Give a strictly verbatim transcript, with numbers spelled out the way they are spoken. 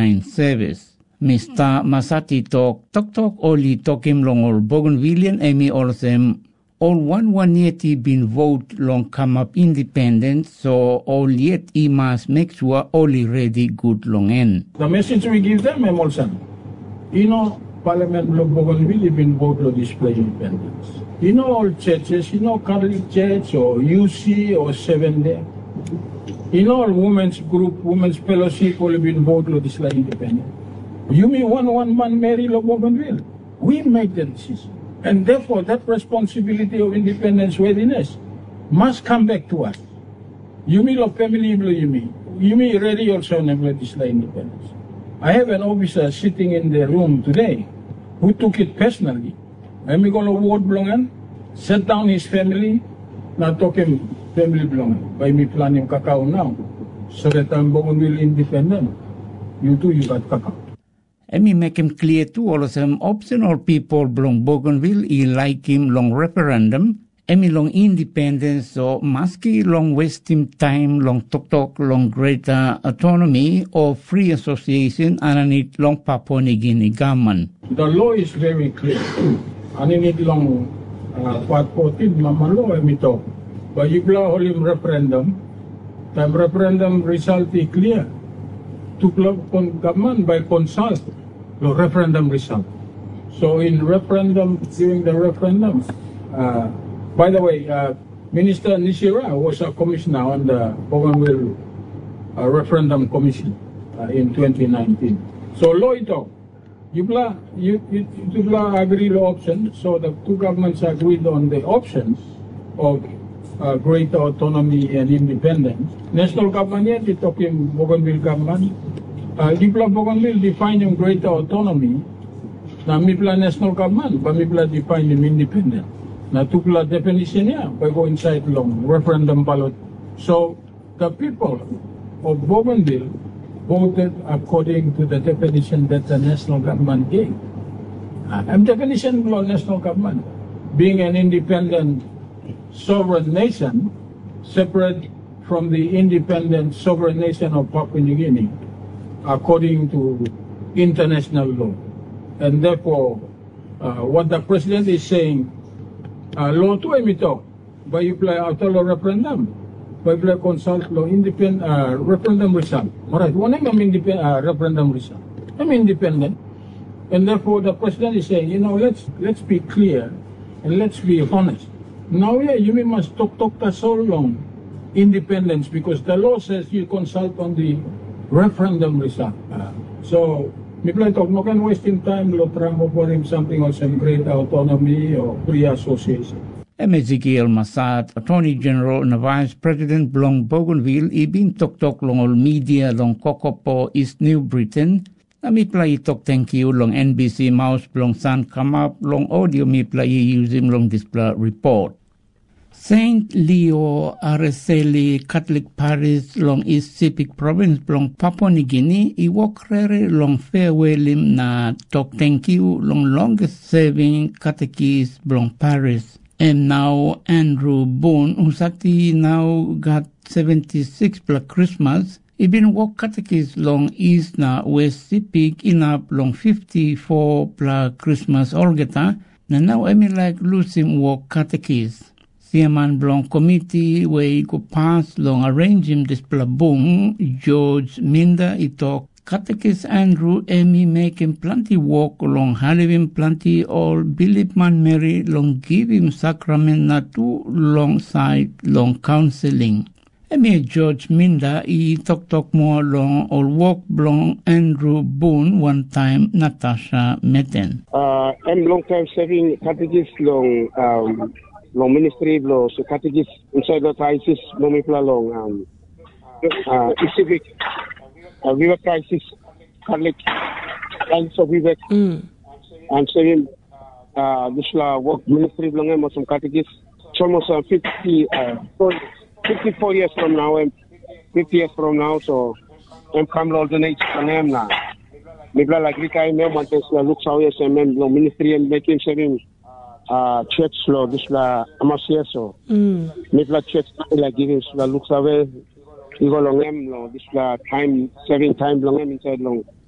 online service. Mister Masati talk, talk talk oli tokim long ol Bougainvillean Emi olsem, all one one yet he been vote long come up independent, so all yet he must make sure all ready good long end. The message we give them, Emolson, you know, Parliament of Bougainville been vote to display independence. You know all churches, you know Catholic Church or U C or Seven Day. You know all women's group, women's fellowship all been vote to display independence. You mean one one man Mary of Bougainville? We make the decision. And therefore that responsibility of independence readiness must come back to us. You mean of family you mean. You mean ready also to display independence. I have an officer sitting in the room today who took it personally. I'm going to ward belongan, set down his family, now talk him family belongan. By me planning cacao now. So that I'm Bougainville independent. You too, you got cacao. And me make him clear to all of them optional people belong Bougainville, he like him long referendum, and me long independence, so maski long wasting time, long talk talk, long greater autonomy or free association, and I need long Papua New Guinea government. The law is very clear. And I need long part fourteen, mama law, I talk. But you blow all him referendum, the referendum result is clear. To government by consult the referendum result. So in referendum, during the referendum, uh, by the way, uh, Minister Nishira was a commissioner on the Bougainville uh, Referendum Commission uh, in twenty nineteen. So law ito, you bla, you, you, you bla agree the option, so the two governments agreed on the options of uh, greater autonomy and independence. National government yet, it talking Bougainville government. Uh, Dipla Bougainville defining greater autonomy. Na mipla national government, but mipla defining independent. Na tupla definition niya, by go inside long referendum ballot. So the people of Bougainville voted according to the definition that the national government gave. Uh, and definition of national government being an independent sovereign nation, separate from the independent sovereign nation of Papua New Guinea, according to international law. And therefore, uh, what the president is saying, uh, law to emito, by you play auto referendum, by play consult law independent uh, referendum result. Alright, one I'm independent uh, referendum result. I'm independent, and therefore the president is saying, you know, let's let's be clear and let's be honest. Now, yeah, you must talk talk that so long independence because the law says you consult on the referendum result. Uh, so, me play talk, no can wasting time, lo trampo for him something on some great autonomy or free association. Ezekiel Masad, Attorney General and Vice President Blong Bougainville, ibin tok tok long all media long Kokopo East New Britain. Na mi play tok thank you long N B C Mouse long San come up long audio mi play use him long display report. Saint Leo Araceli Catholic Parish long East Sepik Province long Papua New Guinea I walk rere long farewell him na talk thank you long longest serving catechist long Paris. And now Andrew Boone who sati now got seventy-six plus Christmas. He been walk catechist long East na West Sepik inap long fifty-four plus Christmas Olgeta. Na now I mean like losing walk catechist. Siaman Blong Committee where go pass long arrange him this plabung George Minda itok catechist Andrew Emmy make him plenty walk along have him plenty all Bishop Man Mary long give him sacrament na two long side long counseling. Emmy George Minda I talk talk more long all walk blong Andrew Boone one time Natasha Meten. Uh, I'm long time serving catechist long um long ministry long so catechist inside the crisis long me long um uh civic uh, Viva crisis Catholic and so Viva mm. I'm saying uh this la work ministry long I'm some catechist it's almost uh, fifty uh fifty-four years from now and fifty years from now so I'm come alternate for them now me like I me want to look how yes I'm long ministry and making serving uh church law this la amasia so mm me la church like giving la looks away you go long em long this la time saving time long em inside long